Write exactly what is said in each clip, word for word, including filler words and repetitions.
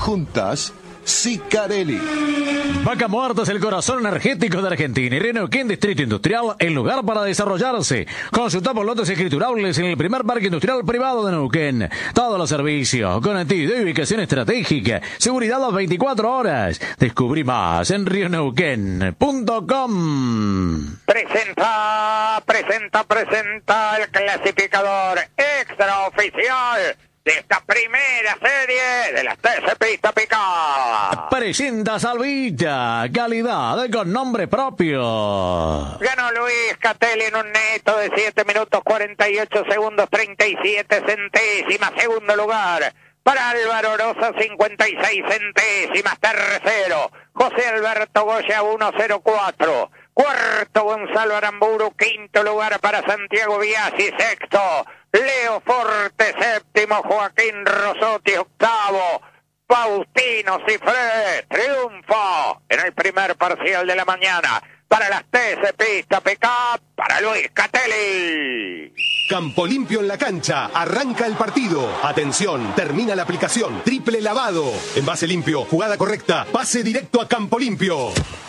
Juntas, Sicarelli. Vaca Muerta es el corazón energético de Argentina y Neuquén Distrito Industrial, el lugar para desarrollarse. Consulta por lotes escriturables en el primer parque industrial privado de Neuquén. Todos los servicios, conectividad y ubicación estratégica, seguridad las veinticuatro horas. Descubrí más en rio neuquén punto com. Presenta, presenta, presenta el clasificador extraoficial de esta primera serie de las T C Pista Pickup. Presenta Salvita, calidad con nombre propio. Ganó Luis Catelli en un neto de siete minutos cuarenta y ocho segundos treinta y siete centésimas. Segundo lugar para Álvaro Rosa, cincuenta y seis centésimas. Tercero, José Alberto Goya, uno cero cuatro. Cuarto, Gonzalo Aramburu. Quinto lugar para Santiago Biasi. Sexto, Leo Forte. Séptimo, Joaquín Rosotti. Octavo, Faustino Cifré. Triunfo en el primer parcial de la mañana para las T C Pista Pickup, para Luis Catelli. Campo Limpio en la cancha, arranca el partido. Atención, termina la aplicación. Triple lavado. Envase limpio, jugada correcta, pase directo a Campo Limpio.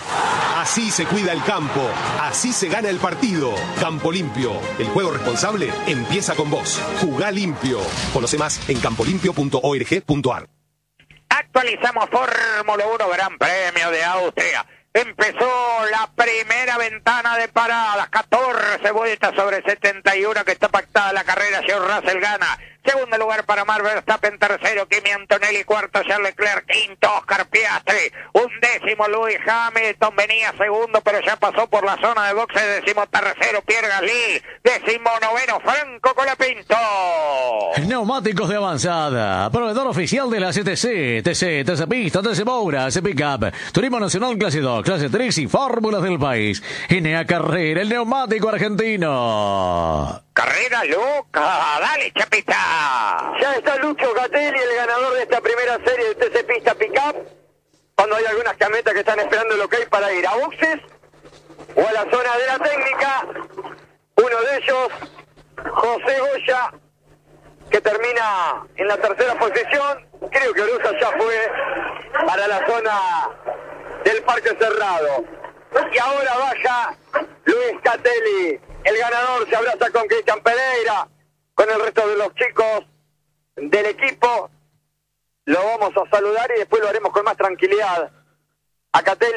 Así se cuida el campo, así se gana el partido. Campo Limpio, el juego responsable empieza con vos. Jugá limpio. Conoce más en campo limpio punto org punto ar. Actualizamos Fórmula uno Gran Premio de Austria. Empezó la primera ventana de paradas, catorce vueltas sobre setenta y uno que está pactada la carrera. George Russell gana. Segundo lugar para Max Verstappen, tercero Kimi Antonelli, cuarto Charles Leclerc, quinto Oscar Piastri, undécimo Lewis Hamilton, venía segundo pero ya pasó por la zona de boxes, décimo tercero Pierre Gasly, décimo noveno Franco Colapinto. Neumáticos de avanzada, proveedor oficial de la C T C, T C, T C Pista, T C Moura, C Pickup, Turismo Nacional Clase dos, Clase tres y fórmulas del país. N A Carrera, el neumático argentino. Carrera loca, dale Chapita. Ya está Lucho Catelli, el ganador de esta primera serie de T C Pista Pickup. Cuando hay algunas camionetas que están esperando el ok para ir a boxes o a la zona de la técnica. Uno de ellos, José Goya, que termina en la tercera posición. Creo que Orusa ya fue para la zona del parque cerrado. Y ahora baja Luis Catelli. El ganador se abraza con Cristian Pereira, con el resto de los chicos del equipo. Lo vamos a saludar y después lo haremos con más tranquilidad a Catelli.